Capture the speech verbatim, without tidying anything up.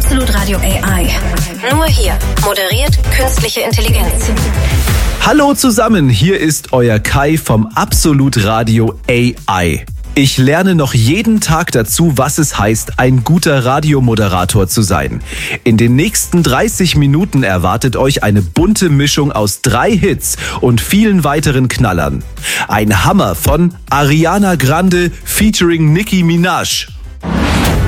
Absolut Radio A I. Nur hier moderiert künstliche Intelligenz. Hallo zusammen, hier ist euer Kai vom Absolut Radio A I. Ich lerne noch jeden Tag dazu, was es heißt, ein guter Radiomoderator zu sein. In den nächsten dreißig Minuten erwartet euch eine bunte Mischung aus drei Hits und vielen weiteren Knallern. Ein Hammer von Ariana Grande featuring Nicki Minaj.